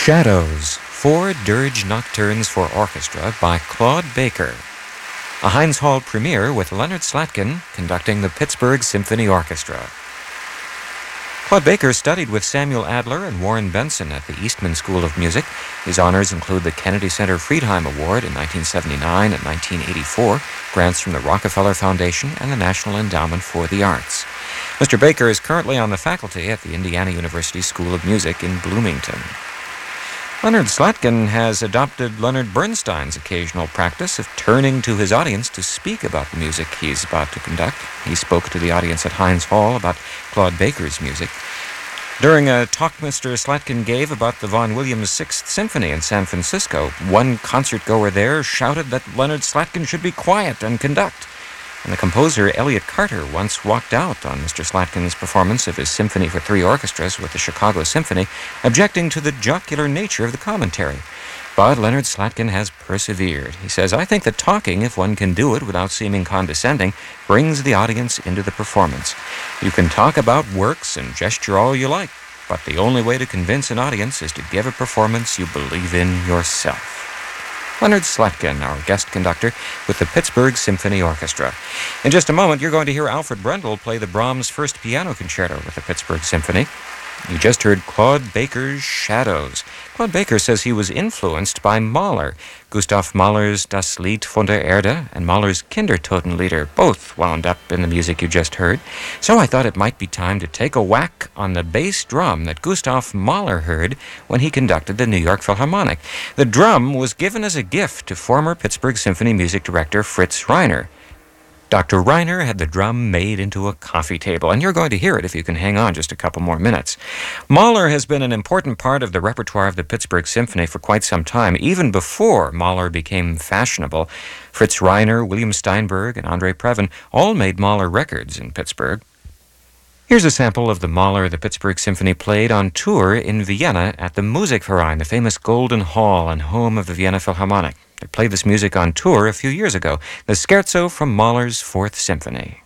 Shadows, 4 dirge nocturnes for orchestra by Claude Baker. A Heinz Hall premiere with Leonard Slatkin conducting the Pittsburgh Symphony Orchestra. Claude Baker studied with Samuel Adler and Warren Benson at the Eastman School of Music. His honors include the Kennedy Center Friedheim Award in 1979 and 1984, grants from the Rockefeller Foundation and the National Endowment for the Arts. Mr. Baker is currently on the faculty at the Indiana University School of Music in Bloomington. Leonard Slatkin has adopted Leonard Bernstein's occasional practice of turning to his audience to speak about the music he's about to conduct. He spoke to the audience at Heinz Hall about Claude Baker's music. During a talk Mr. Slatkin gave about the Vaughan Williams Sixth Symphony in San Francisco, one concertgoer there shouted that Leonard Slatkin should be quiet and conduct. And the composer Elliott Carter once walked out on Mr. Slatkin's performance of his Symphony for 3 Orchestras with the Chicago Symphony, objecting to the jocular nature of the commentary. But Leonard Slatkin has persevered. He says, "I think that talking, if one can do it without seeming condescending, brings the audience into the performance. You can talk about works and gesture all you like, but the only way to convince an audience is to give a performance you believe in yourself." Leonard Slatkin, our guest conductor with the Pittsburgh Symphony Orchestra. In just a moment, you're going to hear Alfred Brendel play the Brahms First Piano Concerto with the Pittsburgh Symphony. You just heard Claude Baker's Shadows. Claude Baker says he was influenced by Mahler, Gustav Mahler's Das Lied von der Erde and Mahler's Kindertotenlieder, both wound up in the music you just heard. So I thought it might be time to take a whack on the bass drum that Gustav Mahler heard when he conducted the New York Philharmonic. The drum was given as a gift to former Pittsburgh Symphony music director Fritz Reiner. Dr. Reiner had the drum made into a coffee table, and you're going to hear it if you can hang on just a couple more minutes. Mahler has been an important part of the repertoire of the Pittsburgh Symphony for quite some time, even before Mahler became fashionable. Fritz Reiner, William Steinberg, and Andre Previn all made Mahler records in Pittsburgh. Here's a sample of the Mahler the Pittsburgh Symphony played on tour in Vienna at the Musikverein, the famous Golden Hall and home of the Vienna Philharmonic. They played this music on tour a few years ago, the Scherzo from Mahler's Fourth Symphony.